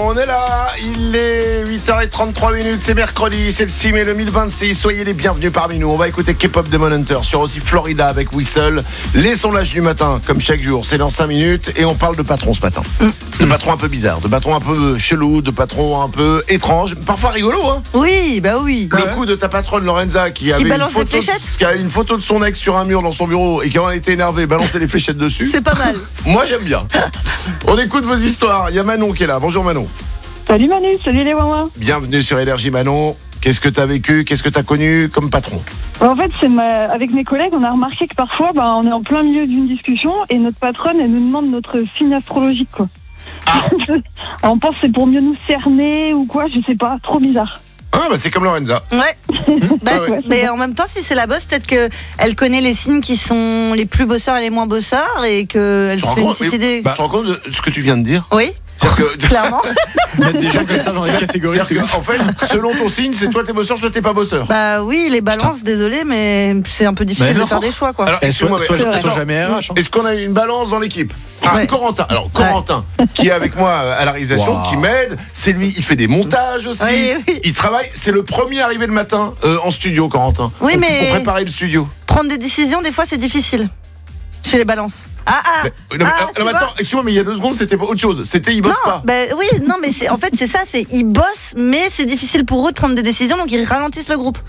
On est là, il est 8h33, c'est mercredi, c'est le 6 mai 2026, soyez les bienvenus parmi nous. On va écouter K-pop Demon Hunter sur aussi Florida avec Whistle. Les sondages du matin, comme chaque jour, c'est dans 5 minutes et on parle de patron ce matin. De patron un peu bizarre, de patron un peu chelou, de patron un peu étrange, parfois rigolo hein. Oui, bah oui. Le coup de ta patronne Lorenza qui avait qui a une photo de son ex sur un mur dans son bureau et qui en était énervé, balançait les fléchettes dessus. C'est pas mal. Moi j'aime bien. On écoute vos histoires, il y a Manon qui est là, bonjour Manon. Salut Manu, salut les Wawa. Bienvenue sur Énergie Manon. Qu'est-ce que tu as vécu, qu'est-ce que tu as connu comme patron? En fait, avec mes collègues, on a remarqué que parfois, on est en plein milieu d'une discussion et notre patronne, elle nous demande notre signe astrologique, quoi. Ah. On pense que c'est pour mieux nous cerner ou quoi, je sais pas, trop bizarre. Ah bah c'est comme Lorenza. Ouais. Mais en même temps, si c'est la bosse, peut-être qu'elle connaît les signes qui sont les plus bosseurs et les moins bosseurs et qu'elle se fait une petite idée. Tu te rends compte de ce que tu viens de dire? Oui. Clairement. Mettre des gens comme ça dans les catégories. En fait, selon ton signe, c'est toi t'es bosseur, soit t'es pas bosseur. Bah oui, les balances, désolé, mais c'est un peu difficile de faire des choix, quoi. Alors, soit jamais RH. Est-ce qu'on a une balance dans l'équipe? Ouais. Corentin. Alors Corentin, qui est avec moi à la réalisation, qui m'aide, c'est lui, il fait des montages aussi. Oui. Il travaille, c'est le premier arrivé le matin en studio, Corentin. Oui, mais pour préparer le studio. Prendre des décisions, des fois, c'est difficile. Chez les balances. Attends, excuse-moi, mais il y a 2 secondes, c'était pas autre chose. C'était il bosse pas. Oui, non, mais en fait, c'est ça, c'est ils bossent, mais c'est difficile pour eux de prendre des décisions, donc ils ralentissent le groupe.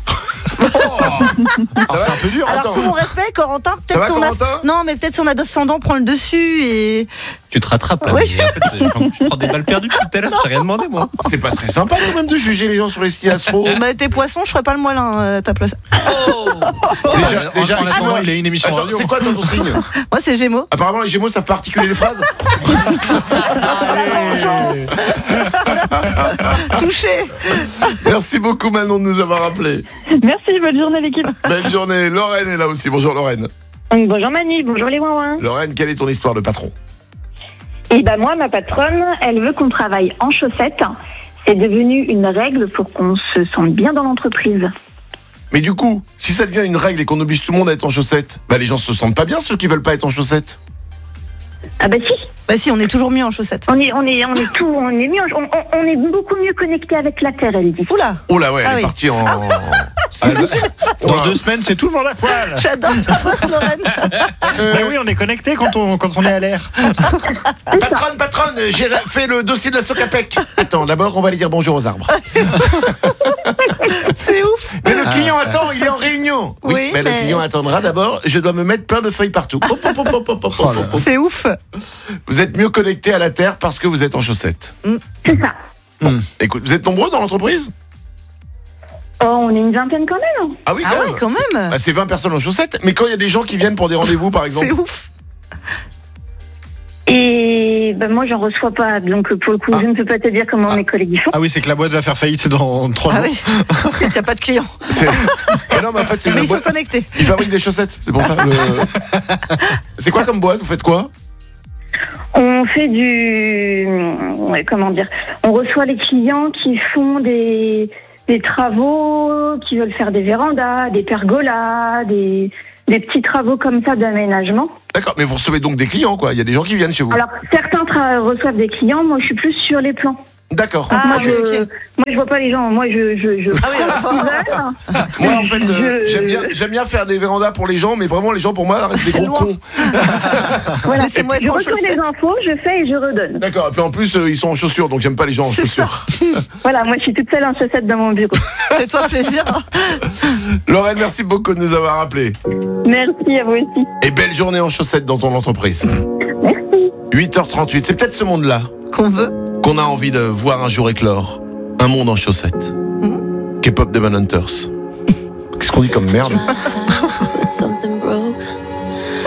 C'est un peu dur. Alors tout mon respect, Corentin, peut-être non, mais peut-être son ascendant prend le dessus et tu te rattrapes là. Oui. En fait, je prends des balles perdues depuis tout à l'heure, j'ai rien demandé moi. C'est pas très sympa quand même de juger les gens sur les signes astro. Bah t'es poisson, je ferais pas le moellin à ta place. Déjà, il a une émission radio. C'est quoi ton signe? Moi c'est Gémeaux. Apparemment les Gémeaux savent pas articuler les phrases. Touché. Merci beaucoup Manon de nous avoir appelé. Merci, bonne journée l'équipe. Belle journée. Lorraine est là aussi. Bonjour Lorraine. Bonjour Manu, bonjour les Wawa. Lorraine, quelle est ton histoire de patron? Et moi, ma patronne, elle veut qu'on travaille en chaussettes. C'est devenu une règle pour qu'on se sente bien dans l'entreprise. Mais du coup, si ça devient une règle et qu'on oblige tout le monde à être en chaussettes, les gens se sentent pas bien ceux qui veulent pas être en chaussettes. Ah bah si. Bah si, on est toujours mieux en chaussettes. On est beaucoup mieux connecté avec la terre, elle dit. Oula ouais, elle est partie en. Dans 2 semaines, c'est tout le monde à poil. J'adore ta voix, Lorraine. Oui, on est connecté quand on est à l'air. Patronne, j'ai fait le dossier de la Socapec. Attends, d'abord, on va aller dire bonjour aux arbres. C'est ouf. Mais le client attend, il est en réunion. Oui, mais le client attendra d'abord. Je dois me mettre plein de feuilles partout. C'est ouf. Vous êtes mieux connecté à la terre parce que vous êtes en chaussettes. C'est ça. Écoute, vous êtes nombreux dans l'entreprise? On est une vingtaine quand même. Ah oui, quand même. C'est 20 personnes en chaussettes. Mais quand il y a des gens qui viennent pour des rendez-vous, par exemple. C'est ouf. Et moi, j'en reçois pas. Donc, pour le coup, je ne peux pas te dire comment mes collègues y font. Ah oui, c'est que la boîte va faire faillite dans 3 jours. Ah oui. Il n'y a pas de clients. Non, mais en fait, ils sont connectés. Ils fabriquent des chaussettes. C'est pour ça. C'est quoi comme boîte? Vous faites quoi? On fait on reçoit les clients qui font des travaux, qui veulent faire des vérandas, des pergolas, des petits travaux comme ça d'aménagement. D'accord, mais vous recevez donc des clients, quoi. Il y a des gens qui viennent chez vous. Alors, certains reçoivent des clients, moi je suis plus sur les plans. D'accord. Moi, je vois pas les gens. Moi, moi, en fait, j'aime bien faire des vérandas pour les gens, mais vraiment, les gens, pour moi, restent des gros cons. Voilà, je reçois les infos, je fais et je redonne. D'accord, et puis en plus, ils sont en chaussures, donc j'aime pas les gens en chaussures. Voilà, moi, je suis toute seule en chaussettes dans mon bureau. Fais-toi plaisir. Lorraine, merci beaucoup de nous avoir appelés. Merci à vous aussi. Et belle journée en chaussettes dans ton entreprise. Merci. 8h38, c'est peut-être ce monde-là qu'on a envie de voir un jour éclore. Un monde en chaussettes. K-pop Demon Hunters. Qu'est-ce qu'on dit comme merde? Something broke.